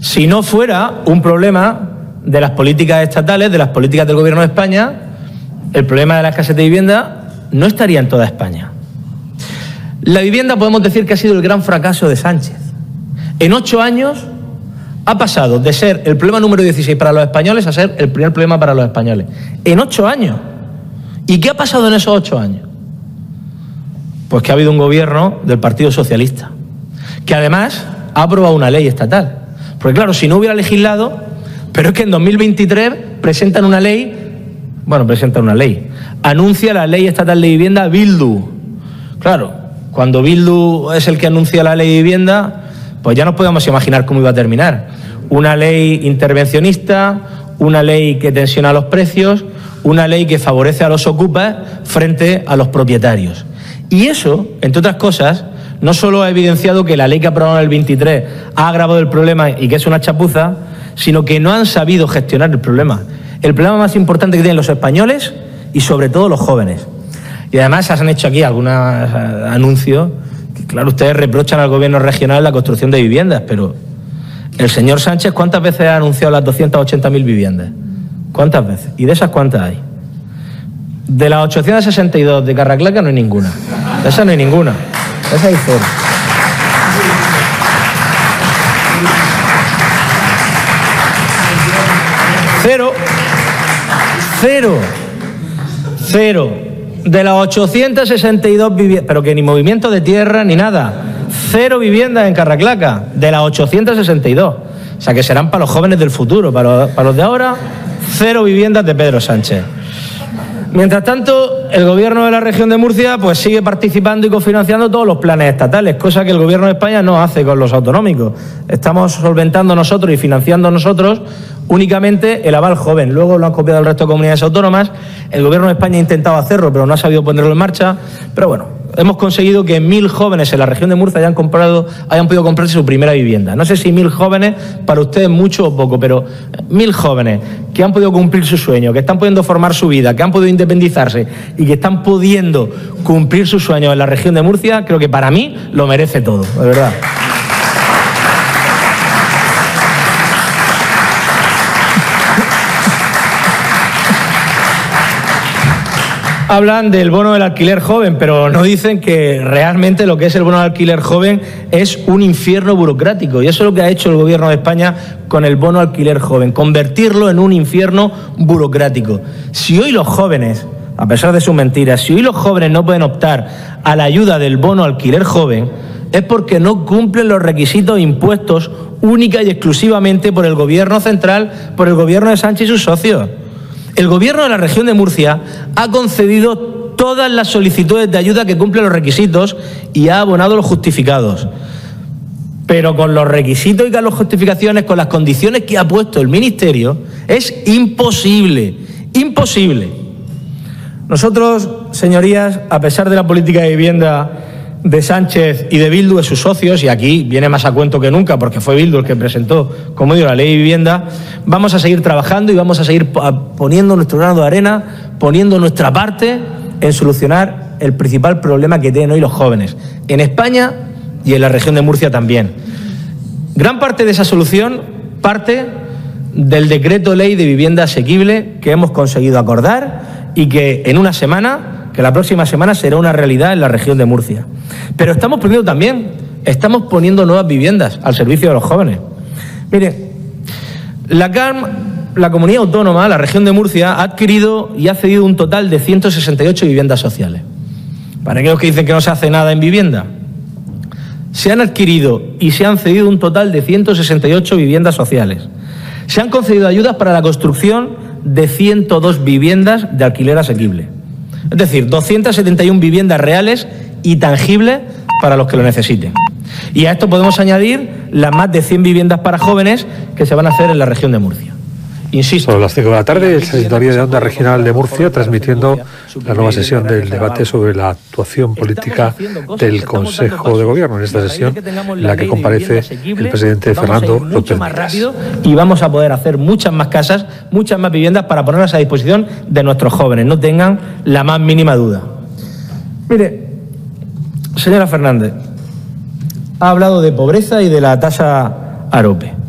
Si no fuera un problema de las políticas estatales, de las políticas del Gobierno de España, el problema de la escasez de vivienda no estaría en toda España. La vivienda podemos decir que ha sido el gran fracaso de Sánchez. En 8 años ha pasado de ser el problema número 16 para los españoles a ser el primer problema para los españoles. En 8 años. ¿Y qué ha pasado en esos 8 años? Pues que ha habido un gobierno del Partido Socialista, que además ha aprobado una ley estatal. Porque claro, si no hubiera legislado, pero es que en 2023 presentan una ley, anuncia la ley estatal de vivienda Bildu. Claro, cuando Bildu es el que anuncia la ley de vivienda, pues ya nos podemos imaginar cómo iba a terminar. Una ley intervencionista, una ley que tensiona los precios, una ley que favorece a los ocupas frente a los propietarios. Y eso, entre otras cosas, no solo ha evidenciado que la ley que aprobaron en el 23 ha agravado el problema y que es una chapuza, sino que no han sabido gestionar el problema más importante que tienen los españoles y sobre todo los jóvenes. Y además se han hecho aquí algunos anuncios que, claro, ustedes reprochan al gobierno regional la construcción de viviendas, pero el señor Sánchez, ¿cuántas veces ha anunciado las 280.000 viviendas? ¿Cuántas veces? ¿Y de esas cuántas hay? De las 862 de Carraclaca no hay ninguna. De esa no hay ninguna. De esa hay cero. Cero. De las 862 viviendas, pero que ni movimiento de tierra ni nada. 0 viviendas en Carraclaca, de las 862. O sea, que serán para los jóvenes del futuro, para los de ahora, 0 viviendas de Pedro Sánchez. Mientras tanto, el gobierno de la región de Murcia pues sigue participando y cofinanciando todos los planes estatales, cosa que el gobierno de España no hace con los autonómicos. Estamos solventando nosotros y financiando nosotros únicamente el aval joven. Luego lo han copiado el resto de comunidades autónomas. El gobierno de España ha intentado hacerlo, pero no ha sabido ponerlo en marcha. Pero bueno, hemos conseguido que 1.000 jóvenes en la región de Murcia hayan podido comprarse su primera vivienda. No sé si 1.000 jóvenes para ustedes mucho o poco, pero 1.000 jóvenes que han podido cumplir su sueño, que están pudiendo formar su vida, que han podido independizarse y que están pudiendo cumplir sus sueños en la región de Murcia, creo que para mí lo merece todo, de verdad. Hablan del bono del alquiler joven, pero no dicen que realmente lo que es el bono del alquiler joven es un infierno burocrático. Y eso es lo que ha hecho el gobierno de España con el bono alquiler joven, convertirlo en un infierno burocrático. Si hoy los jóvenes, a pesar de sus mentiras, si hoy los jóvenes no pueden optar a la ayuda del bono alquiler joven, es porque no cumplen los requisitos impuestos única y exclusivamente por el gobierno central, por el gobierno de Sánchez y sus socios. El gobierno de la región de Murcia ha concedido todas las solicitudes de ayuda que cumplen los requisitos y ha abonado los justificados. Pero con los requisitos y con las justificaciones, con las condiciones que ha puesto el Ministerio, es imposible, imposible. Nosotros, señorías, a pesar de la política de vivienda de Sánchez y de Bildu, de sus socios, y aquí viene más a cuento que nunca porque fue Bildu el que presentó, como digo, la ley de vivienda, vamos a seguir trabajando y vamos a seguir poniendo nuestro grano de arena, poniendo nuestra parte en solucionar el principal problema que tienen hoy los jóvenes, en España y en la región de Murcia también. Gran parte de esa solución parte del decreto ley de vivienda asequible que hemos conseguido acordar y que en una semana, que la próxima semana será una realidad en la región de Murcia. Pero estamos poniendo nuevas viviendas al servicio de los jóvenes. Mire, la comunidad autónoma, la región de Murcia, ha adquirido y ha cedido un total de 168 viviendas sociales. Para aquellos que dicen que no se hace nada en vivienda, se han adquirido y se han cedido un total de 168 viviendas sociales. Se han concedido ayudas para la construcción de 102 viviendas de alquiler asequible. Es decir, 271 viviendas reales y tangibles para los que lo necesiten. Y a esto podemos añadir las más de 100 viviendas para jóvenes que se van a hacer en la región de Murcia. Insisto. Sobre las 5 de la tarde, el Sintonía de Onda Regional de Murcia transmitiendo la nueva sesión del debate sobre la actuación política del Consejo de Gobierno. En esta sesión, en la que comparece el presidente Fernando López Miras. Y vamos a poder hacer muchas más casas, muchas más viviendas para ponerlas a disposición de nuestros jóvenes. No tengan la más mínima duda. Mire, señora Fernández, ha hablado de pobreza y de la tasa AROPE.